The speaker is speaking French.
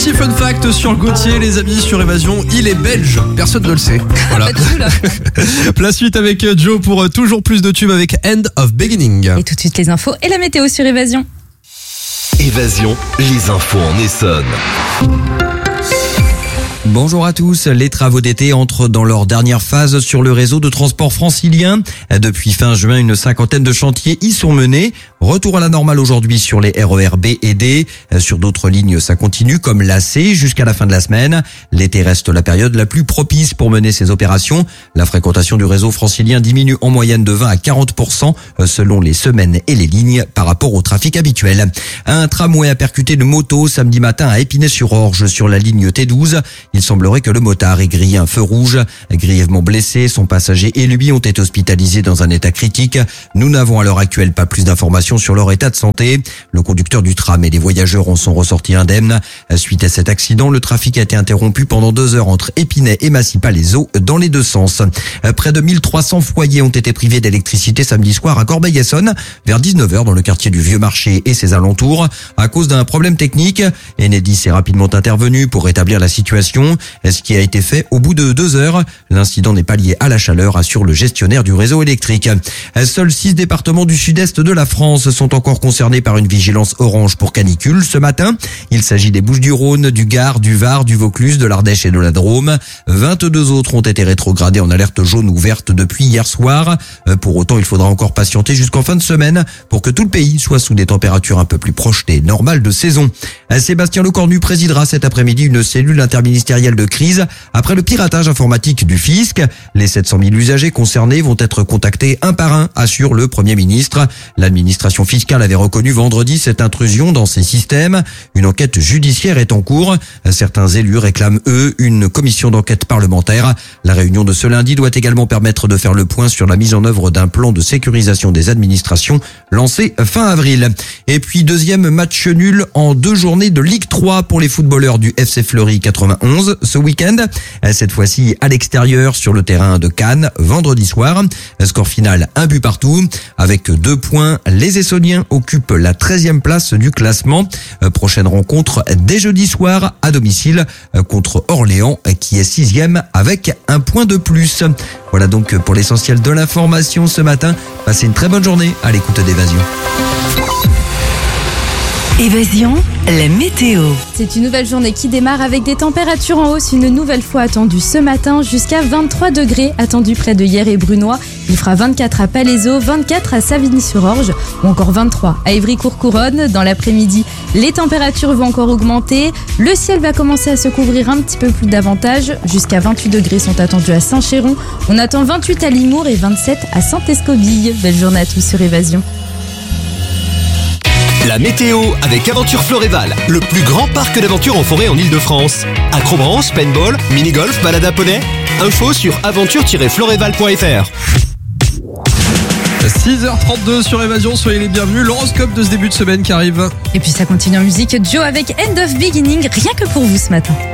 Petit fun fact sur Gauthier, les amis, sur Évasion, il est belge. Personne ne le sait. Voilà. La suite avec Joe pour toujours plus de tubes avec End of Beginning. Et tout de suite les infos et la météo sur Évasion. Évasion, les infos en Essonne. Bonjour à tous, les travaux d'été entrent dans leur dernière phase sur le réseau de transport francilien. Depuis fin juin, une cinquantaine de chantiers y sont menés. Retour à la normale aujourd'hui sur les RER B et D. Sur d'autres lignes, ça continue comme la C jusqu'à la fin de la semaine. L'été reste la période la plus propice pour mener ces opérations. La fréquentation du réseau francilien diminue en moyenne de 20 à 40% selon les semaines et les lignes par rapport au trafic habituel. Un tramway a percuté une moto samedi matin à Épinay-sur-Orge sur la ligne T12. Il semblerait que le motard ait grillé un feu rouge. Grièvement blessé, son passager et lui ont été hospitalisés dans un état critique. Nous n'avons à l'heure actuelle pas plus d'informations sur leur état de santé. Le conducteur du tram et les voyageurs en sont ressortis indemnes. Suite à cet accident, le trafic a été interrompu pendant 2 heures entre Épinay et Massy-Palaiseau dans les deux sens. Près de 1300 foyers ont été privés d'électricité samedi soir à Corbeil-Essonnes vers 19h dans le quartier du Vieux Marché et ses alentours à cause d'un problème technique. Enedis est rapidement intervenu pour rétablir la situation. Ce qui a été fait au bout de 2 heures. L'incident n'est pas lié à la chaleur, assure le gestionnaire du réseau électrique. Seuls 6 départements du sud-est de la France sont encore concernés par une vigilance orange pour canicule ce matin. Il s'agit des Bouches-du-Rhône, du Gard, du Var, du Vaucluse, de l'Ardèche et de la Drôme. 22 autres ont été rétrogradés en alerte jaune ou verte depuis hier soir. Pour autant, il faudra encore patienter jusqu'en fin de semaine pour que tout le pays soit sous des températures un peu plus proches des normales de saison. Sébastien Lecornu présidera cet après-midi une cellule interministérielle de crise après le piratage informatique du fisc. Les 700 000 usagers concernés vont être contactés un par un, assure le Premier ministre. L'administration fiscale avait reconnu vendredi cette intrusion dans ses systèmes. Une enquête judiciaire est en cours. Certains élus réclament, eux, une commission d'enquête parlementaire. La réunion de ce lundi doit également permettre de faire le point sur la mise en œuvre d'un plan de sécurisation des administrations lancé fin avril. Et puis, deuxième match nul en 2 journées de Ligue 3 pour les footballeurs du FC Fleury 91 ce week-end. Cette fois-ci à l'extérieur sur le terrain de Cannes vendredi soir. Score final 1 but partout. Avec 2 points, les Essonniens occupent la 13e place du classement. Prochaine rencontre dès jeudi soir à domicile contre Orléans qui est 6e avec 1 point de plus. Voilà donc pour l'essentiel de l'information ce matin. Passez une très bonne journée à l'écoute d'Évasion. Évasion, la météo. C'est une nouvelle journée qui démarre avec des températures en hausse une nouvelle fois attendues ce matin jusqu'à 23 degrés attendus près de Hyères et Brunois. Il fera 24 à Palaiseau, 24 à Savigny-sur-Orge ou encore 23 à Évry-Courcouronnes. Dans l'après-midi, les températures vont encore augmenter. Le ciel va commencer à se couvrir un petit peu plus davantage. Jusqu'à 28 degrés sont attendus à Saint-Chéron. On attend 28 à Limours et 27 à Saint-Escobille. Belle journée à tous sur Évasion. La météo avec Aventure Floréval, le plus grand parc d'aventure en forêt en Ile-de-France. Acrobranche, paintball, mini-golf, balade à poney. Info sur aventure-floréval.fr. 6h32 sur Évasion, soyez les bienvenus. L'horoscope de ce début de semaine qui arrive. Et puis ça continue en musique. Joe avec End of Beginning, rien que pour vous ce matin.